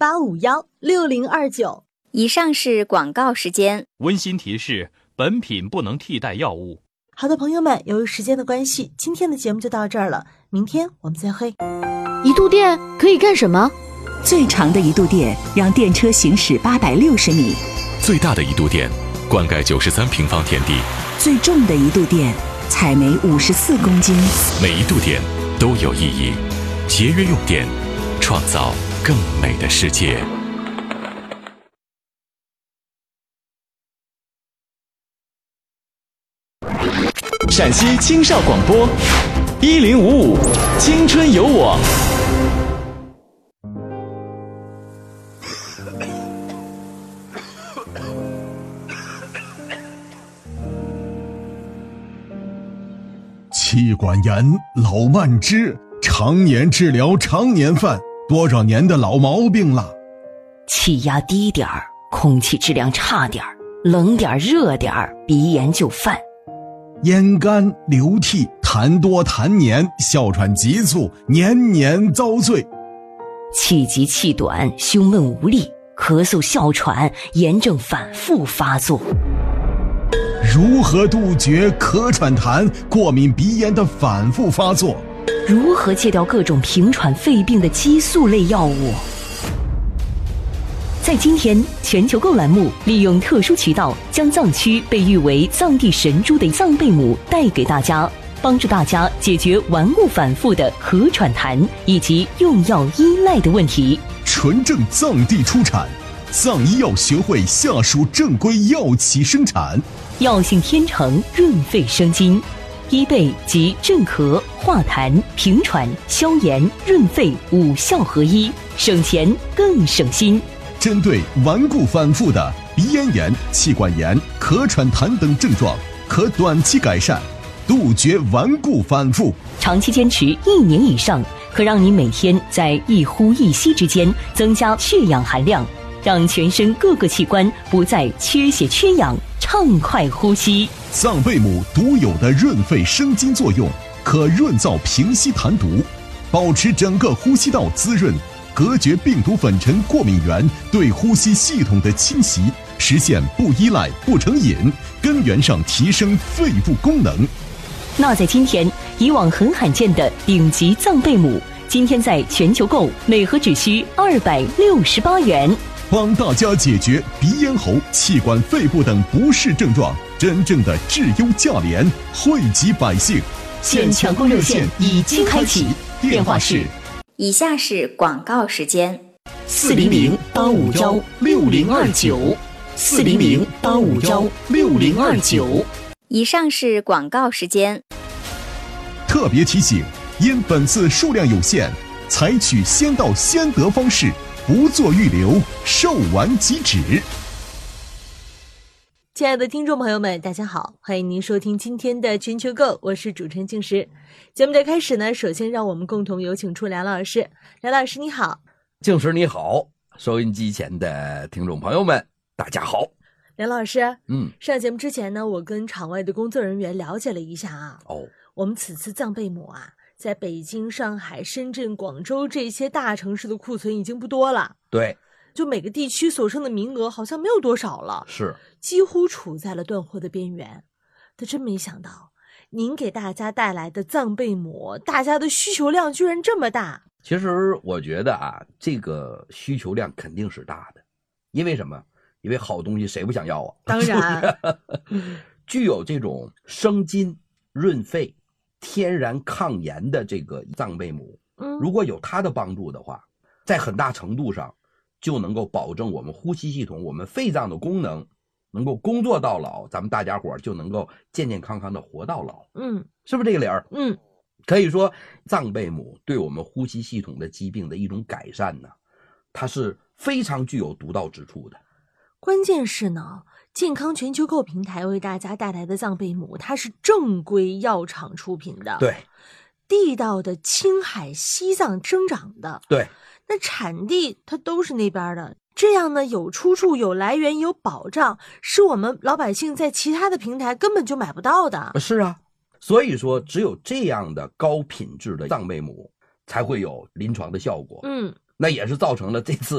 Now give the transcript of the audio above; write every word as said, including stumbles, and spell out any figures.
八五幺六零二九。 以上是广告时间。 温馨提示：本品不能替代药物。 好的，朋友们，由于时间的关系，今天的节目就到这儿了，明天我们再会。 一度电可以干什么？ 最长的一度电让电车行驶八百六十米， 最大的一度电灌溉九十三平方田地， 最重的一度电采煤五十四公斤。 每一度电都有意义，节约用电，创造更美的世界。 陕西青少广播一零五五青春有我。 气管炎、老慢支，常年治疗常年犯，多少年的老毛病了。 气压低点儿，空气质量差点儿，冷点儿热点儿，鼻炎就犯。 咽干、流涕、痰多痰黏，哮喘急促，年年遭罪。 气急气短，胸闷无力，咳嗽哮喘，炎症反复发作。 如何杜绝咳喘痰、过敏鼻炎的反复发作？ 如何戒掉各种平喘肺病的激素类药物？在今天，全球购栏目利用特殊渠道，将藏区被誉为藏地神猪的藏贝母带给大家，帮助大家解决顽固反复的咳喘痰以及用药依赖的问题。 纯正藏地出产，藏医药学会下属正规药企生产。 药性天成，润肺生津，医贝及镇咳、化痰、平喘、消炎、润肺五效合一，省钱更省心。 针对顽固反复的鼻咽炎、气管炎、咳喘痰等症状，可短期改善，杜绝顽固反复。 长期坚持一年以上，可让你每天在一呼一吸之间增加血氧含量，让全身各个器官不再缺血缺氧，畅快呼吸。 藏贝母独有的润肺生津作用，可润燥平息痰毒，保持整个呼吸道滋润，隔绝病毒粉尘过敏源对呼吸系统的侵袭，实现不依赖不成瘾，根源上提升肺部功能。 那在今天，以往很罕见的顶级藏贝母，今天在全球购每盒只需二百六十八元， 帮大家解决鼻咽喉、气管、肺部等不适症状，真正的质优价廉，惠及百姓。 现抢购热线已经开启，电话是。 以下是广告时间： 四零零八五幺六零二九，四零零八五幺六零二九。 以上是广告时间。 特别提醒：因本次数量有限，采取先到先得方式，不做预留，售完即止。 亲爱的听众朋友们，大家好，欢迎您收听今天的全球购，我是主持人静时。节目的开始呢，首先让我们共同有请出梁老师。梁老师你好。 静时你好，收音机前的听众朋友们大家好。 梁老师， 嗯， 上节目之前呢，我跟场外的工作人员了解了一下啊， 哦， 我们此次藏贝母啊，在北京、上海、深圳、广州这些大城市的库存已经不多了。 对， 就每个地区所剩的名额好像没有多少了， 是几乎处在了断货的边缘。但真没想到，您给大家带来的藏贝母，大家的需求量居然这么大。 其实我觉得啊，这个需求量肯定是大的，因为什么？因为好东西谁不想要啊？ 当然， 具有这种生津、润肺、天然抗炎的这个藏贝母， 嗯， 如果有它的帮助的话，在很大程度上就能够保证我们呼吸系统、我们肺脏的功能能够工作到老，咱们大家伙就能够健健康康的活到老。 嗯， 是不是这个理儿？ 嗯， 可以说藏贝母对我们呼吸系统的疾病的一种改善呢，它是非常具有独到之处的。 关键是呢，健康全球购平台为大家带来的藏贝母，它是正规药厂出品的， 对， 地道的青海、西藏生长的， 对， 那产地它都是那边的，这样呢有出处、有来源、有保障，是我们老百姓在其他的平台根本就买不到的。 是啊，所以说只有这样的高品质的藏贝母才会有临床的效果。 嗯， 那也是造成了这次